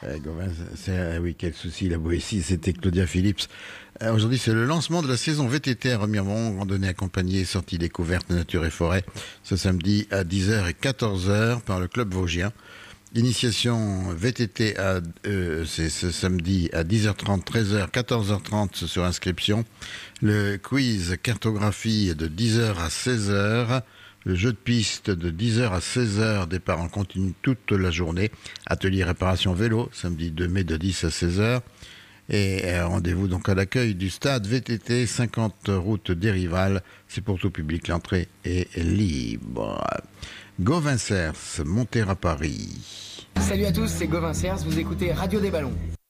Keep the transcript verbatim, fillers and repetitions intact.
Euh, Gauvin, c'est, euh, oui, quel souci, la Boétie, c'était Claudia Phillips. Euh, aujourd'hui, c'est le lancement de la saison V T T à Remiremont, randonnée accompagnée, sortie découverte, nature et forêt, ce samedi à dix heures et quatorze heures par le club vosgien. Initiation V T T, à, euh, c'est ce samedi à dix heures trente, treize heures, quatorze heures trente sur inscription. Le quiz cartographie de dix heures à seize heures. Le jeu de piste de dix heures à seize heures, départ en continu toute la journée. Atelier réparation vélo, samedi deux mai de dix à seize heures. Et rendez-vous donc à l'accueil du stade V T T, cinquante route des Rivales. C'est pour tout public, l'entrée est libre. Gauvin Cers, monter à Paris. Salut à tous, c'est Gauvin Cers, vous écoutez Radio des Ballons.